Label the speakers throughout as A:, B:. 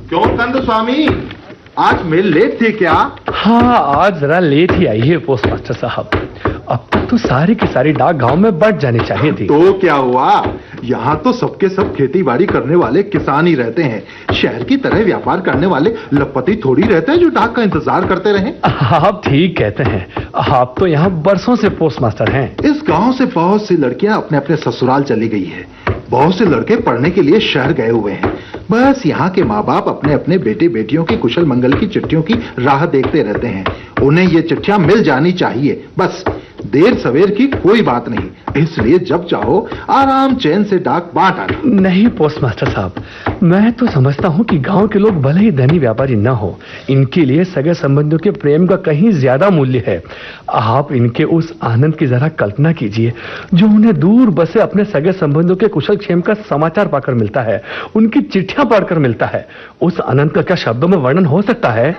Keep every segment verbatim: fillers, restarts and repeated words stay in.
A: क्यों कंद स्वामी, आज मेल लेट थे क्या?
B: हाँ, आज जरा लेट ही आई है पोस्ट मास्टर साहब। अब तक तो सारी की सारी डाक गांव में बढ़ जानी चाहिए थी।
A: तो क्या हुआ, यहाँ तो सबके सब खेती बाड़ी करने वाले किसान ही रहते हैं। शहर की तरह व्यापार करने वाले लखपति थोड़ी रहते हैं जो डाक का इंतजार करते रहे।
B: आप ठीक कहते हैं, आप तो यहाँ बरसों से पोस्ट मास्टर हैं।
A: इस गांव से बहुत सी लड़कियां अपने अपने ससुराल चली गई है। बहुत से लड़के पढ़ने के लिए शहर गए हुए हैं। बस यहाँ के माँ बाप अपने अपने बेटे बेटियों की कुशल मंगल की चिट्ठियों की राह देखते रहते हैं। उन्हें ये चिट्ठियां मिल जानी चाहिए, बस देर सवेर की कोई बात नहीं। इसलिए जब चाहो आराम चैन से डाक बांट आना।
B: नहीं पोस्ट मास्टर साहब, मैं तो समझता हूँ कि गांव के लोग भले ही धनी व्यापारी न हो, इनके लिए सगे संबंधियों के प्रेम का कहीं ज्यादा मूल्य है। आप इनके उस आनंद की जरा कल्पना कीजिए जो उन्हें दूर बसे अपने सगे संबंधियों के कुशल क्षेम का समाचार पाकर मिलता है, उनकी चिट्ठियां पढ़कर मिलता है। उस आनंद का क्या शब्दों में वर्णन हो सकता है?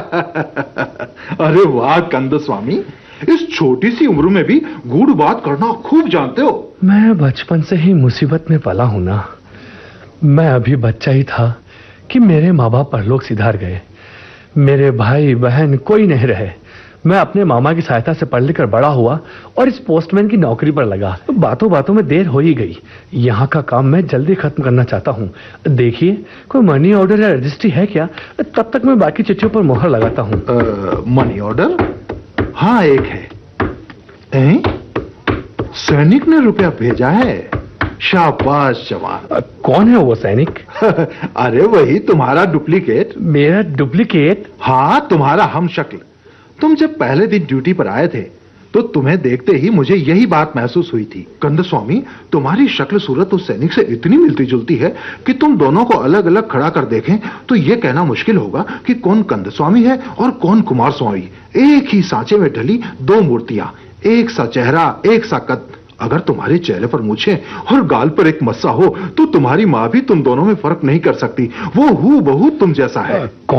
A: अरे वाह कंद स्वामी, इस छोटी सी उम्र में भी गूढ़ बात करना खूब जानते हो।
B: मैं बचपन से ही मुसीबत में पला हूं ना। मैं अभी बच्चा ही था कि मेरे माँ बाप परलोक सिधार गए। मेरे भाई बहन कोई नहीं रहे। मैं अपने मामा की सहायता से पढ़ लिखकर बड़ा हुआ और इस पोस्टमैन की नौकरी पर लगा। तो बातों बातों में देर हो ही गई। यहाँ का काम मैं जल्दी खत्म करना चाहता हूँ। देखिए, कोई मनी ऑर्डर या रजिस्ट्री है क्या? तब तक मैं बाकी चिट्ठियों पर मोहर लगाता हूँ।
A: Money order? हाँ, एक है। ए? सैनिक ने रुपया भेजा है। शाबाश जवान।
B: कौन है वो सैनिक?
A: अरे वही तुम्हारा डुप्लीकेट।
B: मेरा डुप्लीकेट?
A: हाँ, तुम्हारा हम शक्ल। तुम जब पहले दिन ड्यूटी पर आए थे तो तुम्हें देखते ही मुझे यही बात महसूस हुई थी। कंद स्वामी, तुम्हारी शक्ल सूरत उस सैनिक से इतनी मिलती जुलती है कि तुम दोनों को अलग अलग खड़ा कर देखें तो यह कहना मुश्किल होगा कि कौन कंद स्वामी है और कौन कुमार स्वामी। एक ही सांचे में ढली दो मूर्तियां, एक सा चेहरा, एक सा कद। अगर तुम्हारे चेहरे पर मूछें और गाल पर एक मस्सा हो तो तुम्हारी माँ भी तुम दोनों में फर्क नहीं कर सकती। वो हूबहू तुम जैसा है।